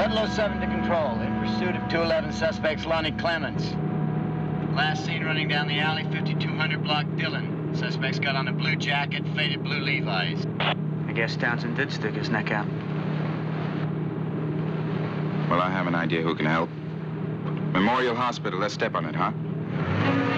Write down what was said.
Pueblo 7 to control. In pursuit of 211 suspects Lonnie Clemens. Last seen running down the alley, 5200 block Dillon. Suspect's got on a blue jacket, faded blue Levi's. I guess Townsend did stick his neck out. Well, I have an idea who can help. Memorial Hospital, let's step on it, huh?